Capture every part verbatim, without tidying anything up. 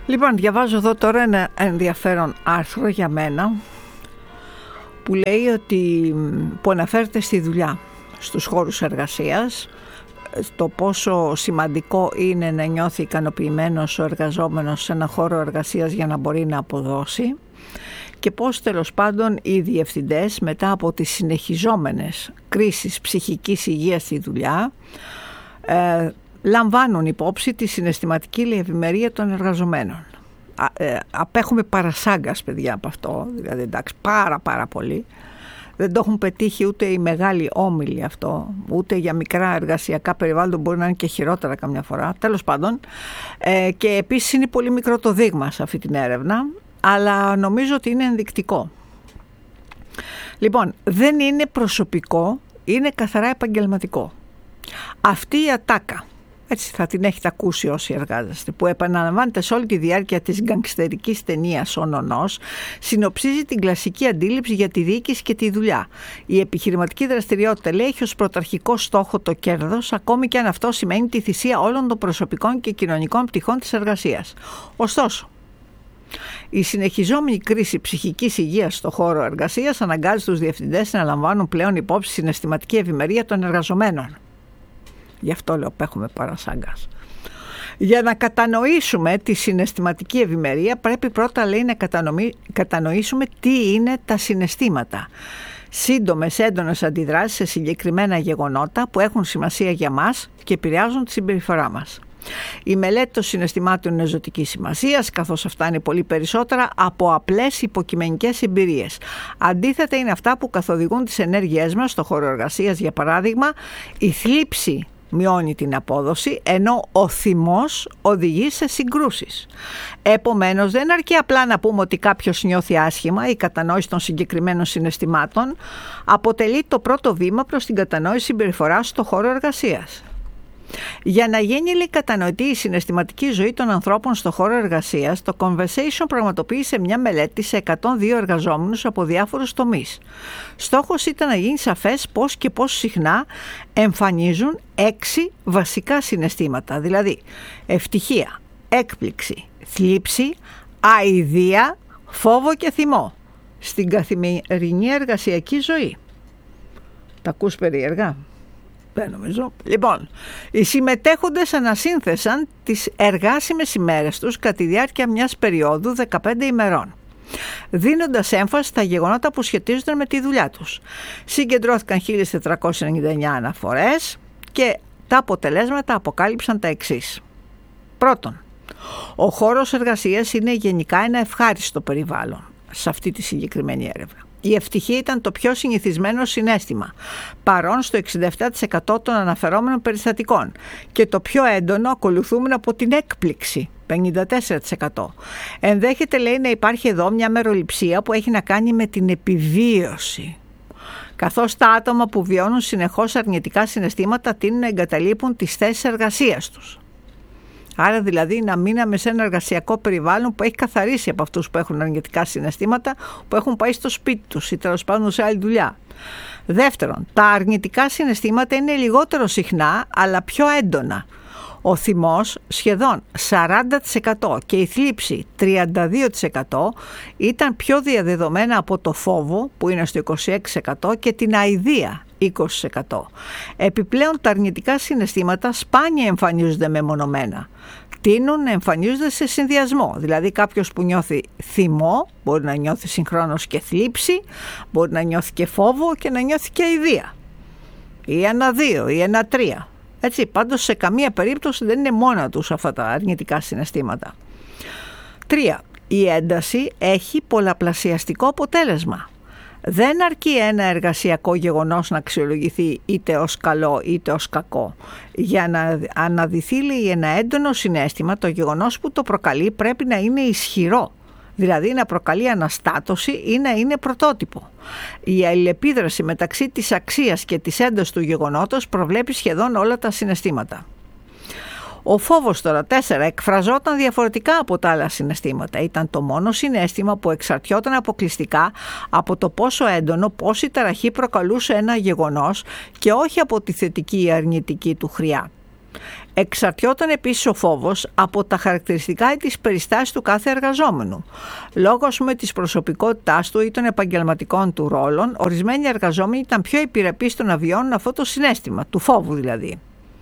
Λοιπόν, διαβάζω εδώ τώρα ένα ενδιαφέρον άρθρο για μένα που λέει ότι, που αναφέρεται στη δουλειά, στους χώρους εργασίας, το πόσο σημαντικό είναι να νιώθει ικανοποιημένος ο εργαζόμενος σε ένα χώρο εργασίας για να μπορεί να αποδώσει και πώς τέλος πάντων οι διευθυντές μετά από τις συνεχιζόμενες κρίσεις ψυχικής υγείας στη δουλειά ε, λαμβάνουν υπόψη τη συναισθηματική ευημερία των εργαζομένων. Α, ε, απέχουμε παρασάγκας, παιδιά, από αυτό, δηλαδή εντάξει, πάρα πάρα πολύ. Δεν το έχουν πετύχει ούτε οι μεγάλοι όμιλοι αυτό, ούτε για μικρά εργασιακά περιβάλλοντα, μπορεί να είναι και χειρότερα καμιά φορά, τέλος πάντων. Ε, και επίσης είναι πολύ μικρό το δείγμα σε αυτή την έρευνα, αλλά νομίζω ότι είναι ενδεικτικό. Λοιπόν, δεν είναι προσωπικό, είναι καθαρά επαγγελματικό. Αυτή η ατάκα, έτσι θα την έχετε ακούσει όσοι εργάζεστε, που επαναλαμβάνεται σε όλη τη διάρκεια της γκανγκστερικής ταινίας «Ο Νονός», συνοψίζει την κλασική αντίληψη για τη διοίκηση και τη δουλειά. Η επιχειρηματική δραστηριότητα, λέει, έχει ως πρωταρχικό στόχο το κέρδος, ακόμη και αν αυτό σημαίνει τη θυσία όλων των προσωπικών και κοινωνικών πτυχών της εργασίας. Ωστόσο, η συνεχιζόμενη κρίση ψυχικής υγείας στον χώρο εργασίας αναγκάζει τους διευθυντές να λαμβάνουν πλέον υπόψη συναισθηματική ευημερία των εργαζομένων. Γι' αυτό λέω απέχουμε παρασάγκας. Για να κατανοήσουμε τη συναισθηματική ευημερία πρέπει πρώτα, λέει, να κατανοήσουμε τι είναι τα συναισθήματα. Σύντομες έντονες αντιδράσεις σε συγκεκριμένα γεγονότα που έχουν σημασία για μας και επηρεάζουν τη συμπεριφορά μας. Η μελέτη των συναισθημάτων είναι ζωτικής σημασίας, καθώς αυτά είναι πολύ περισσότερα από απλές υποκειμενικές εμπειρίες. Αντίθετα, είναι αυτά που καθοδηγούν τις ενέργειές μας στο χώρο εργασίας. Για παράδειγμα, η θλίψη μειώνει την απόδοση, ενώ ο θυμός οδηγεί σε συγκρούσεις. Επομένως, δεν αρκεί απλά να πούμε ότι κάποιος νιώθει άσχημα. Η κατανόηση των συγκεκριμένων συναισθημάτων αποτελεί το πρώτο βήμα προς την κατανόηση συμπεριφοράς στο χώρο εργασίας. Για να γίνει, λέει, κατανοητή η συναισθηματική ζωή των ανθρώπων στο χώρο εργασίας, το Conversation πραγματοποίησε μια μελέτη σε εκατόν δύο εργαζόμενους από διάφορους τομείς. Στόχος ήταν να γίνει σαφές πώς και πόσο συχνά εμφανίζουν έξι βασικά συναισθήματα, δηλαδή ευτυχία, έκπληξη, θλίψη, αηδία, φόβο και θυμό στην καθημερινή εργασιακή ζωή. Τα ακούς περίεργα? Δεν νομίζω. Λοιπόν, οι συμμετέχοντες ανασύνθεσαν τις εργάσιμες ημέρες τους κατά τη διάρκεια μιας περίοδου δεκαπέντε ημερών, δίνοντας έμφαση στα γεγονότα που σχετίζονται με τη δουλειά τους. Συγκεντρώθηκαν χίλιες τετρακόσιες ενενήντα εννέα αναφορές και τα αποτελέσματα αποκάλυψαν τα εξής. Πρώτον, ο χώρος εργασίας είναι γενικά ένα ευχάριστο περιβάλλον σε αυτή τη συγκεκριμένη έρευνα. Η ευτυχία ήταν το πιο συνηθισμένο συναίσθημα, παρόν στο εξήντα επτά τοις εκατό των αναφερόμενων περιστατικών, και το πιο έντονο ακολουθούμενο από την έκπληξη, πενήντα τέσσερα τοις εκατό. Ενδέχεται, λέει, να υπάρχει εδώ μια μεροληψία που έχει να κάνει με την επιβίωση, καθώς τα άτομα που βιώνουν συνεχώς αρνητικά συναισθήματα τείνουν να εγκαταλείπουν τις θέσεις εργασίας τους. Άρα δηλαδή να μείναμε σε ένα εργασιακό περιβάλλον που έχει καθαρίσει από αυτούς που έχουν αρνητικά συναισθήματα, που έχουν πάει στο σπίτι τους ή τέλος πάντων σε άλλη δουλειά. Δεύτερον, τα αρνητικά συναισθήματα είναι λιγότερο συχνά αλλά πιο έντονα. Ο θυμός σχεδόν σαράντα τοις εκατό και η θλίψη τριάντα δύο τοις εκατό ήταν πιο διαδεδομένα από το φόβο που είναι στο είκοσι έξι τοις εκατό και την αηδία είκοσι τοις εκατό. Επιπλέον, τα αρνητικά συναισθήματα σπάνια εμφανίζονται μεμονωμένα. Τείνουν να εμφανίζονται σε συνδυασμό. Δηλαδή κάποιος που νιώθει θυμό μπορεί να νιώθει συγχρόνως και θλίψη, μπορεί να νιώθει και φόβο και να νιώθει και αηδία. Ή ένα δύο ή ένα τρία. Έτσι, πάντως σε καμία περίπτωση δεν είναι μόνα τους αυτά τα αρνητικά συναισθήματα. Τρία. Η ένταση έχει πολλαπλασιαστικό αποτέλεσμα. Δεν αρκεί ένα εργασιακό γεγονός να αξιολογηθεί είτε ως καλό είτε ως κακό. Για να αναδυθεί, λέει, ένα έντονο συναίσθημα, το γεγονός που το προκαλεί πρέπει να είναι ισχυρό. Δηλαδή να προκαλεί αναστάτωση ή να είναι πρωτότυπο. Η αλληλεπίδραση μεταξύ της αξίας και της έντασης του γεγονότος προβλέπει σχεδόν όλα τα συναισθήματα. Ο φόβος τώρα, τέσσερα, εκφραζόταν διαφορετικά από τα άλλα συναισθήματα. Ήταν το μόνο συναίσθημα που εξαρτιόταν αποκλειστικά από το πόσο έντονο, πόση ταραχή προκαλούσε ένα γεγονός και όχι από τη θετική ή αρνητική του χρειά. Εξαρτιόταν επίσης ο φόβος από τα χαρακτηριστικά ή τις περιστάσεις του κάθε εργαζόμενου. Λόγω με της προσωπικότητάς του ή των επαγγελματικών του ρόλων, ορισμένοι εργαζόμενοι ήταν πιο επιρρεπείς στο να βιώνουν αυτό το συναίσθημα, του φόβου δηλαδή.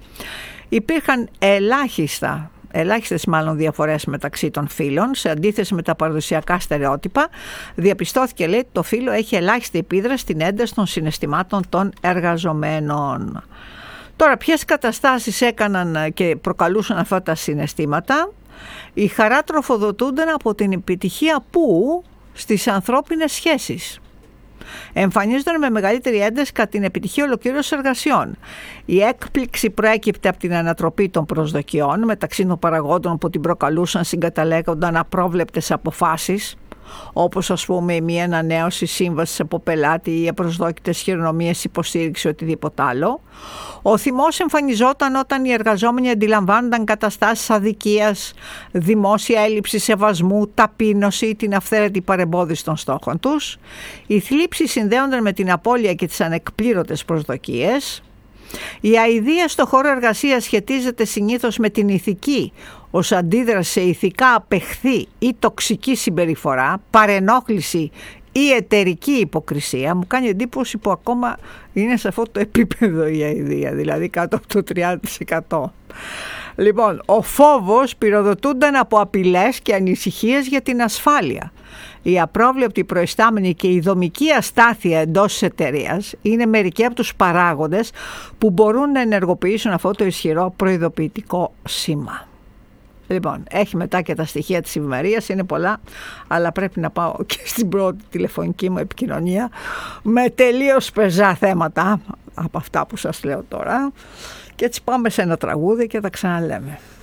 Υπήρχαν ελάχιστα, ελάχιστες μάλλον διαφορές μεταξύ των φύλων, σε αντίθεση με τα παραδοσιακά στερεότυπα. Διαπιστώθηκε, λέει, ότι το φύλο έχει ελάχιστη επίδραση στην ένταση των συναισθημάτων των εργαζομένων. Τώρα, ποιες καταστάσεις έκαναν και προκαλούσαν αυτά τα συναισθήματα? Η χαρά τροφοδοτούνταν από την επιτυχία που στις ανθρώπινες σχέσεις. Εμφανίζονταν με μεγαλύτερη ένταση κατά την επιτυχία ολοκλήρωσης εργασιών. Η έκπληξη προέκυπτε από την ανατροπή των προσδοκιών, μεταξύ των παραγόντων που την προκαλούσαν συγκαταλέγονταν απρόβλεπτες αποφάσεις, όπως ας πούμε μια ανανέωση σύμβασης από πελάτη ή απροσδόκητες χειρονομίες, υποστήριξη, οτιδήποτε άλλο. Ο θυμός εμφανιζόταν όταν οι εργαζόμενοι αντιλαμβάνονταν καταστάσεις αδικίας, δημόσια έλλειψη σεβασμού, ταπείνωση ή την αυθαίρετη παρεμπόδιση των στόχων τους. Οι θλίψεις συνδέονταν με την απώλεια και τις ανεκπλήρωτες προσδοκίες. Η αηδία στο χώρο εργασίας σχετίζεται συνήθως με την ηθική ως αντίδραση σε ηθικά απεχθή ή τοξική συμπεριφορά, παρενόχληση ή εταιρική υποκρισία. Μου κάνει εντύπωση που ακόμα είναι σε αυτό το επίπεδο η αηδία, δηλαδή κάτω από το τριάντα τοις εκατό. Λοιπόν, ο φόβος πυροδοτούνταν από απειλές και ανησυχίες για την ασφάλεια. Η απρόβλεπτη προϊστάμενη και η δομική αστάθεια εντός της εταιρείας είναι μερικοί από τους παράγοντες που μπορούν να ενεργοποιήσουν αυτό το ισχυρό προειδοποιητικό σήμα. Λοιπόν, έχει μετά και τα στοιχεία της ευημερίας, είναι πολλά, αλλά πρέπει να πάω και στην πρώτη τηλεφωνική μου επικοινωνία με τελείως πεζά θέματα από αυτά που σας λέω τώρα. Και έτσι πάμε σε ένα τραγούδι και τα ξαναλέμε.